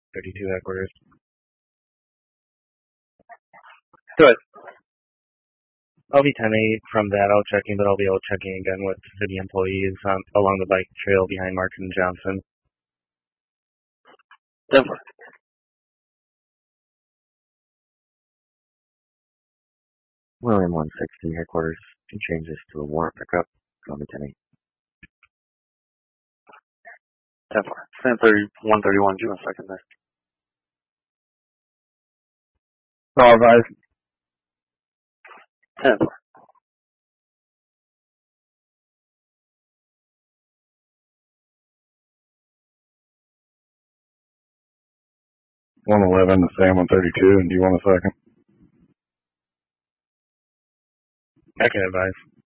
32 headquarters. Good. I'll be 10-8 from that out checking, but I'll be out checking again with city employees along the bike trail behind Martin and Johnson. 10-4. William 160 headquarters. Can change this to a warrant pickup. Call me 10-8. 10-4. Same 131, June 2nd there. All advised. 10-4. 111 to Sam 132, and do you want a second? I can advise.